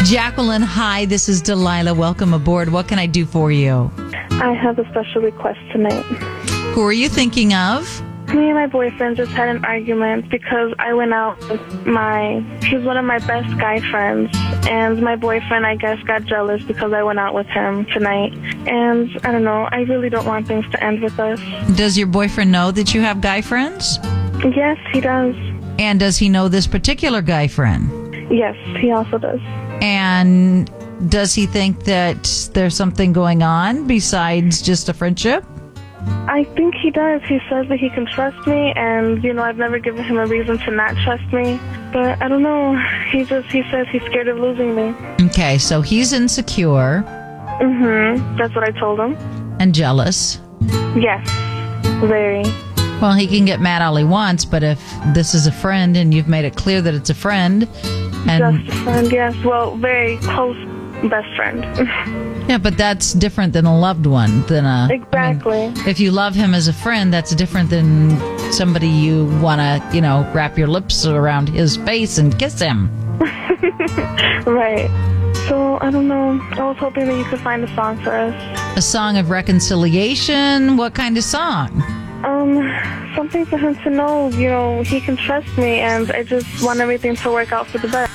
Jacqueline, hi, this is Delilah. Welcome aboard. What can I do for you? I have a special request tonight. Who are you thinking of? Me and my boyfriend just had an argument because I went out with he's one of my best guy friends, and my boyfriend, I guess, got jealous because I went out with him tonight. And I don't know, I really don't want things to end with us. Does your boyfriend know that you have guy friends? Yes, he does. And does he know this particular guy friend? Yes, he also does. And does he think that there's something going on besides just a friendship? I think he does. He says that he can trust me, and, I've never given him a reason to not trust me. But I don't know. He says he's scared of losing me. Okay, so he's insecure. That's what I told him. And jealous. Yes, very. Well, he can get mad all he wants, but if this is a friend and you've made it clear that it's a friend... Just a friend, yes. Well, very close best friend. Yeah, but that's different than a loved one. Exactly. If you love him as a friend, that's different than somebody you want to, wrap your lips around his face and kiss him. Right. So, I don't know. I was hoping that you could find a song for us. A song of reconciliation? What kind of song? Something for him to know, he can trust me, and I just want everything to work out for the best.